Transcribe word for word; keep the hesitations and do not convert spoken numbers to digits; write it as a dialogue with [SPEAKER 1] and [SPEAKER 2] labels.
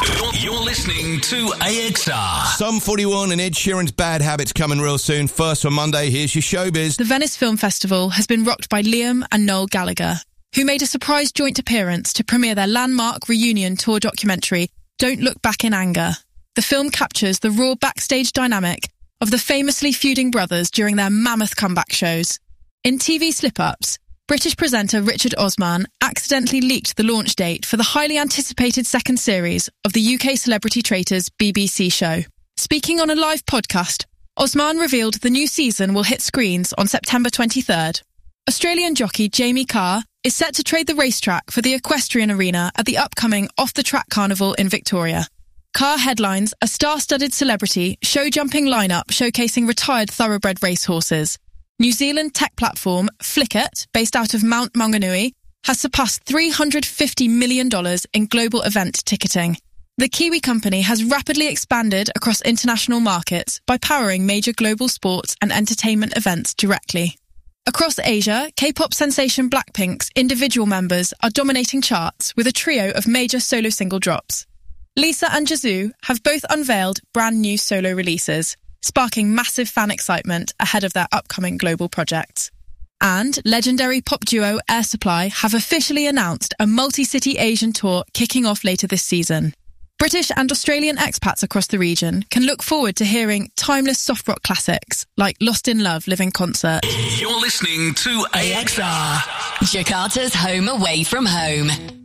[SPEAKER 1] You're, you're listening to A X R.
[SPEAKER 2] Sum forty-one and Ed Sheeran's Bad Habits coming real soon. First on Monday, here's your showbiz.
[SPEAKER 3] The Venice Film Festival has been rocked by Liam and Noel Gallagher, who made a surprise joint appearance to premiere their landmark reunion tour documentary, Don't Look Back in Anger. The film captures the raw backstage dynamic of the famously feuding brothers during their mammoth comeback shows. In T V slip-ups, British presenter Richard Osman accidentally leaked the launch date for the highly anticipated second series of the U K Celebrity Traitors B B C show. Speaking on a live podcast, Osman revealed the new season will hit screens on September twenty-third. Australian jockey Jamie Carr is set to trade the racetrack for the equestrian arena at the upcoming Off the Track Carnival in Victoria. Carr headlines a star-studded celebrity show-jumping lineup showcasing retired thoroughbred racehorses. New Zealand tech platform Flickr, based out of Mount Maunganui, has surpassed three hundred fifty million dollars in global event ticketing. The Kiwi company has rapidly expanded across international markets by powering major global sports and entertainment events directly. Across Asia, K-pop sensation Blackpink's individual members are dominating charts with a trio of major solo single drops. Lisa and Jisoo have both unveiled brand new solo releases, sparking massive fan excitement ahead of their upcoming global projects. And legendary pop duo Air Supply have officially announced a multi-city Asian tour kicking off later this season. British and Australian expats across the region can look forward to hearing timeless soft rock classics like Lost in Love live in concert.
[SPEAKER 1] You're listening to A X R,
[SPEAKER 4] Jakarta's home away from home.